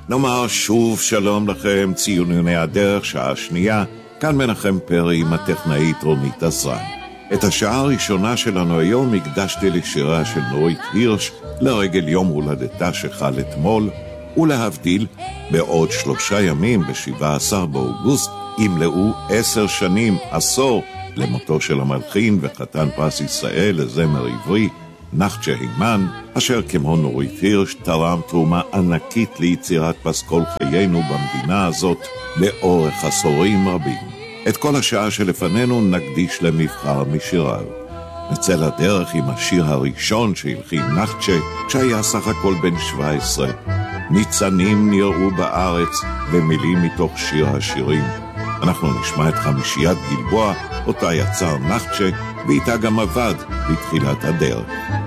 נאמר שוב שלום לכם, ציוני הדרך, שעה שנייה, כאן מנחם פרי עם הטכנאית רונית עזרן. את השעה הראשונה שלנו היום הקדשתי לשירה של נורית הירש לרגל יום הולדתה שחל אתמול, ולהבדיל, בעוד 3 ימים, ב-17 באוגוסט, ימלאו 10 שנים, עשור, למותו של המלחין וחתן פרס ישראל לזמר עברי, נחצ'ה הימן, אשר כמו נורית הירש תרם תרומה ענקית ליצירת פסקול חיינו במדינה הזאת לאורך עשורים רבים. את כל השעה שלפנינו נקדיש למבחר משיריו. נצא לדרך עם השיר הראשון שהלחין נחצ'ה כשהיה סך הכל בן 17. ניצנים נראו בארץ ומילים מתוך שיר השירים. אנחנו נשמע את חמישיית גלבוע, אותה יצר נחצ'ה, ואיתה גם עבד בתחילת הדרך.